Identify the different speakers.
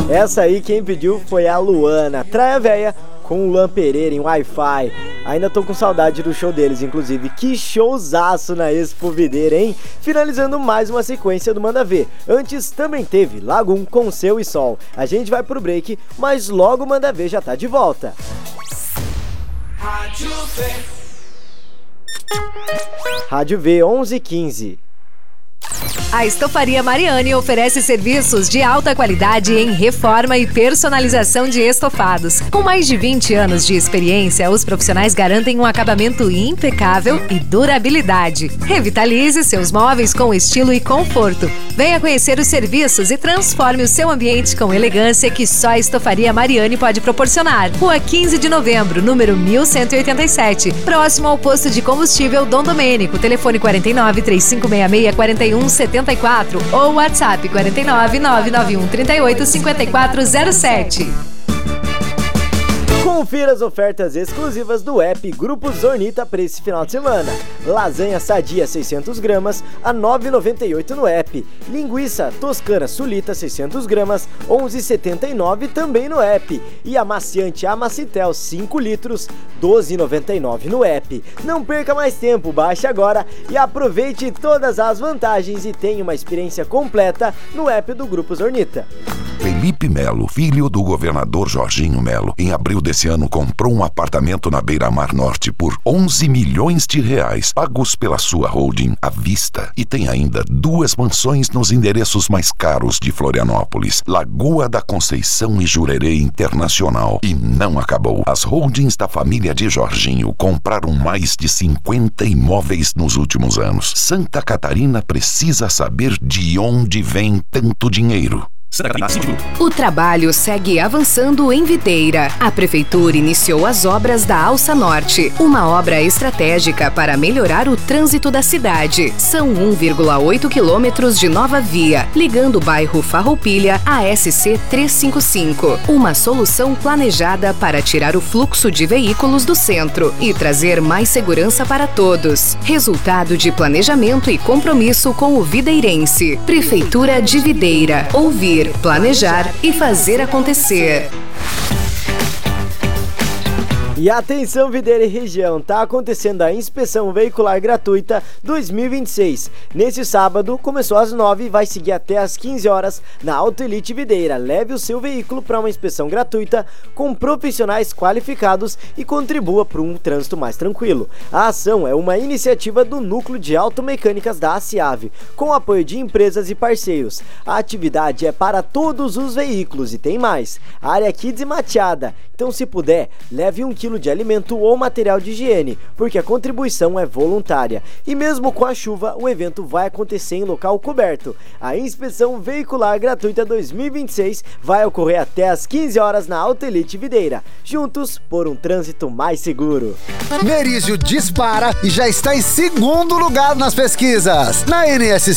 Speaker 1: Essa aí quem pediu foi a Luana, Traia Véia com o Luan Pereira em Wi-Fi. Ainda tô com saudade do show deles, inclusive. Que showzaço na Expo Videira, hein? Finalizando mais uma sequência do Manda Ver. Antes também teve Lagum com Seu e Sol. A gente vai pro break, mas logo o Manda Ver já tá de volta. Rádio V 11:15.
Speaker 2: A Estofaria Mariani oferece serviços de alta qualidade em reforma e personalização de estofados. Com mais de 20 anos de experiência, os profissionais garantem um acabamento impecável e durabilidade. Revitalize seus móveis com estilo e conforto. Venha conhecer os serviços e transforme o seu ambiente com elegância que só a Estofaria Mariani pode proporcionar. Rua 15 de novembro, número 1187, próximo ao posto de combustível Dom Domênico. Telefone 49 3566 4174 ou WhatsApp 49 991 38 5407.
Speaker 1: Confira as ofertas exclusivas do app Grupo Zornita para esse final de semana. Lasanha sadia 600 gramas a R$ 9,98 no app. Linguiça toscana sulita 600 gramas, R$ 11,79 também no app. E amaciante Amacitel 5 litros, R$ 12,99 no app. Não perca mais tempo, baixe agora e aproveite todas as vantagens e tenha uma experiência completa no app do Grupo Zornita.
Speaker 3: Felipe Melo, filho do governador Jorginho Melo, em abril desse ano comprou um apartamento na Beira-Mar Norte por R$ 11 milhões, pagos pela sua holding à vista. E tem ainda 2 mansões nos endereços mais caros de Florianópolis, Lagoa da Conceição e Jurerê Internacional. E não acabou. As holdings da família de Jorginho compraram mais de 50 imóveis nos últimos anos. Santa Catarina precisa saber de onde vem tanto dinheiro.
Speaker 2: O trabalho segue avançando em Videira. A Prefeitura iniciou as obras da Alça Norte, uma obra estratégica para melhorar o trânsito da cidade. São 1,8 quilômetros de nova via, ligando o bairro Farroupilha à SC 355. Uma solução planejada para tirar o fluxo de veículos do centro e trazer mais segurança para todos. Resultado de planejamento e compromisso com o videirense. Prefeitura de Videira. Ouvir, planejar e fazer acontecer.
Speaker 1: E atenção, Videira e região, tá acontecendo a inspeção veicular gratuita 2026. Nesse sábado, começou às 9 e vai seguir até às 15 horas na Auto Elite Videira. Leve o seu veículo para uma inspeção gratuita com profissionais qualificados e contribua para um trânsito mais tranquilo. A ação é uma iniciativa do Núcleo de Automecânicas da ACIAV, com apoio de empresas e parceiros. A atividade é para todos os veículos e tem mais. A área Kids e mateada. Então, se puder, leve 1 quilo de alimento ou material de higiene, porque a contribuição é voluntária. E mesmo com a chuva, o evento vai acontecer em local coberto. A inspeção veicular gratuita 2026 vai ocorrer até às 15 horas na Auto Elite Videira. Juntos por um trânsito mais seguro.
Speaker 4: Merizio dispara e já está em segundo lugar nas pesquisas. Na NSC